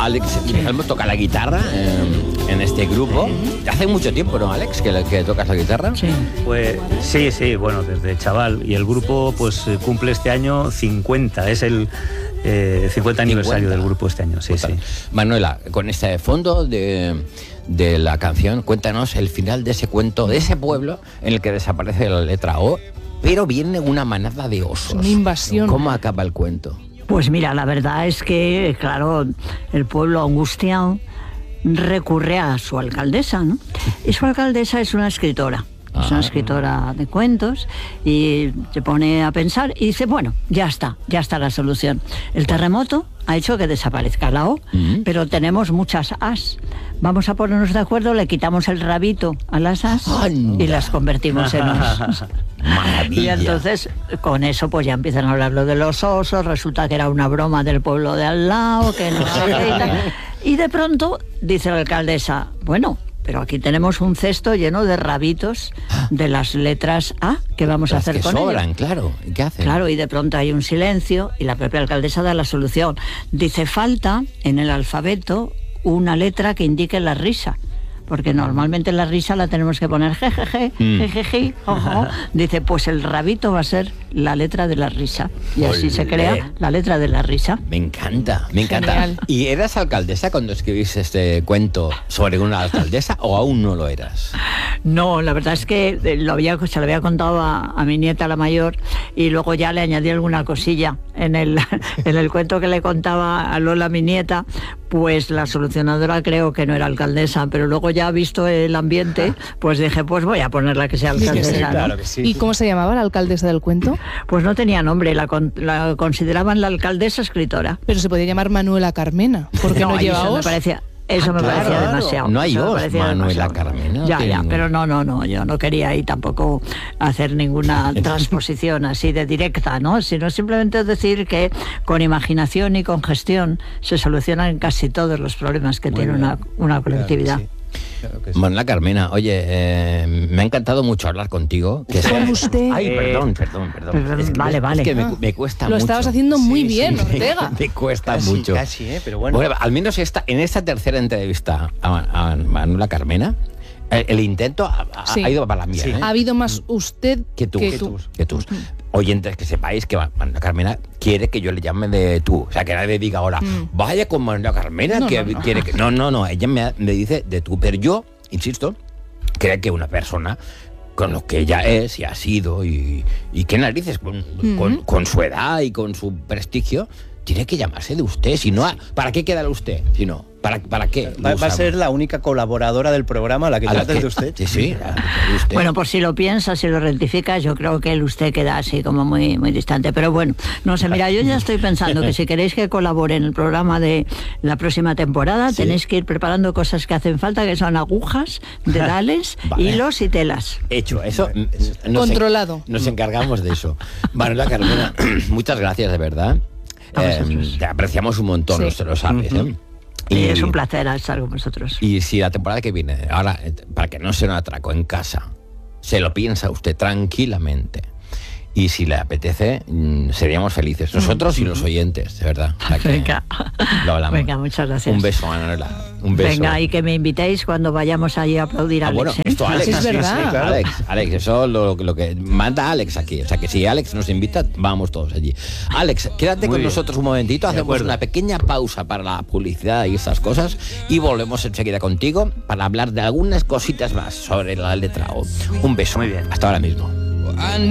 Alex, por ejemplo, toca la guitarra en este grupo. Hace mucho tiempo, ¿no, Alex, que tocas la guitarra? Sí. Pues sí, bueno, desde chaval. Y el grupo pues cumple este año 50, es el 50 aniversario del grupo este año. Sí, sí. Manuela, con este fondo de la canción, cuéntanos el final de ese cuento, de ese pueblo en el que desaparece la letra O, pero viene una manada de osos. Una invasión. ¿Cómo acaba el cuento? Pues mira, la verdad es que, claro, el pueblo angustiado recurre a su alcaldesa, ¿no? Y su alcaldesa es una escritora. Es una escritora de cuentos y se pone a pensar y dice, bueno, ya está la solución. El terremoto ha hecho que desaparezca la O, pero tenemos muchas As. Vamos a ponernos de acuerdo, le quitamos el rabito a las As y las convertimos en Os. Maravilla. Y entonces, con eso, pues ya empiezan a hablar lo de los osos, resulta que era una broma del pueblo de al lado, que no sé qué y tal. Y de pronto, dice la alcaldesa, bueno, pero aquí tenemos un cesto lleno de rabitos de las letras A, ¿qué vamos a hacer con ellos? Sobran, claro. ¿Qué hacen? Claro, y de pronto hay un silencio y la propia alcaldesa da la solución. Dice, falta en el alfabeto una letra que indique la risa. Porque normalmente la risa la tenemos que poner jejeje, jejeje, ojo. Dice, pues el rabito va a ser la letra de la risa. Y así se crea la letra de la risa. Me encanta, me encanta. Genial. ¿Y eras alcaldesa cuando escribiste este cuento sobre una alcaldesa o aún no lo eras? No, la verdad es que se lo había contado a mi nieta, la mayor, y luego ya le añadí alguna cosilla. En el cuento que le contaba a Lola, mi nieta, pues la solucionadora creo que no era alcaldesa, pero luego ya visto el ambiente, pues dije, pues voy a ponerla que sea alcaldesa. Sí, ¿no? claro que sí. ¿Y cómo se llamaba la alcaldesa del cuento? Pues no tenía nombre, la consideraban la alcaldesa escritora. Pero se podía llamar Manuela Carmena, porque no lleva eso me os. parecía... Eso me parecía demasiado. No hay Eso me os, parecía Manuela demasiado. Carmena. Ya, pero no, yo no quería ahí tampoco hacer ninguna transposición así de directa, ¿no? Sino simplemente decir que con imaginación y con gestión se solucionan casi todos los problemas que tiene una colectividad. Claro que sí. Manuela Carmena, oye, me ha encantado mucho hablar contigo. Con usted. Ay, perdón. Vale. Es que me cuesta Lo mucho. estabas haciendo muy bien, me- Ortega. Me cuesta Casi, mucho. casi, pero bueno. Al menos en esta tercera entrevista a Manuela Carmena, el intento Sí. ha ido para la mía. Sí. ¿eh? Ha habido más usted que tú. que tú. Oyentes, que sepáis que Manuela Carmena quiere que yo le llame de tú. O sea, que nadie diga ahora, vaya con Manuela Carmena, No, que no. quiere que... No, ella me dice de tú. Pero yo, insisto, creo que una persona con lo que ella es y ha sido y qué narices, con su edad y con su prestigio, tiene que llamarse de usted. Si no, ¿para qué queda el usted? Si no, ¿para qué? Va a ser la única colaboradora del programa a la que trates de usted. Sí, de usted. Bueno, por si lo piensas, si lo rectificas, yo creo que el usted queda así como muy, muy distante. Pero bueno, no sé, mira, yo ya estoy pensando que si queréis que colabore en el programa de la próxima temporada, tenéis que ir preparando cosas que hacen falta, que son agujas, dedales, Vale. hilos y telas. Hecho, eso Controlado. Nos encargamos de eso. Manuela Carmena, muchas gracias, de verdad. Te apreciamos un montón, Sí. usted lo sabes. ¿eh? Y es un placer estar con vosotros. Y si la temporada que viene, ahora, para que no sea un atraco en casa, se lo piensa usted tranquilamente. Y si le apetece, seríamos felices. Nosotros y los oyentes, de verdad. O sea que Venga. lo hablamos. Venga, muchas gracias. Un beso, Manuela. Un beso. Venga, y que me invitéis cuando vayamos allí a aplaudir a Alex. Bueno, ¿eh? esto Alex. Sí, es verdad. claro. Alex, eso lo que manda Alex aquí. O sea que si Alex nos invita, vamos todos allí. Alex, quédate con nosotros un momentito, hacemos acuerdo. una pequeña pausa para la publicidad y esas cosas y volvemos enseguida contigo para hablar de algunas cositas más sobre la letra O. Un beso. Muy bien. Hasta ahora mismo.